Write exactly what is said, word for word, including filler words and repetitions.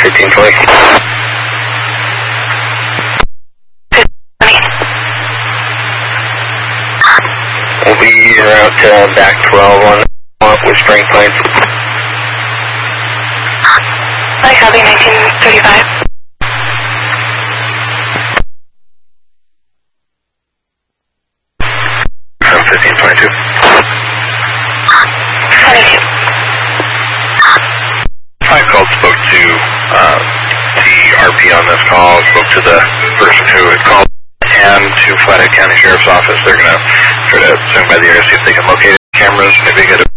fifteen twenty. We'll be around uh, back twelve on with Spring Plains. I copy nineteen thirty-five. From fifteen twenty-two. twenty-two. I called, spoke to uh, the R P on this call, spoke to the person who had called, and to Flathead County Sheriff's Office. They're going to try to swing by the area, see if they can locate it. Cameras, maybe get a